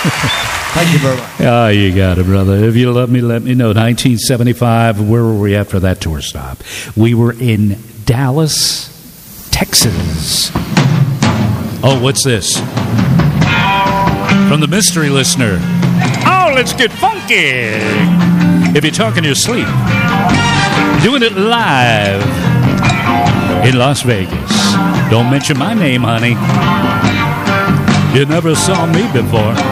Thank you very much. Oh, you got it, brother. If you love me, let me know. 1975, where were we after that tour stop? We were in Dallas, Texas. Oh, what's this? From the mystery listener. Oh, let's get funky. If you're talking in your sleep. Doing it live in Las Vegas. Don't mention my name, honey. You never saw me before.